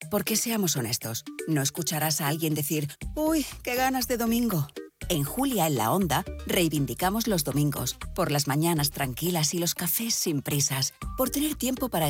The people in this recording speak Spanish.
Porque seamos honestos, no escucharás a alguien decir, ¡uy, qué ganas de domingo! En Julia en la Onda reivindicamos los domingos, por las mañanas tranquilas y los cafés sin prisas, por tener tiempo para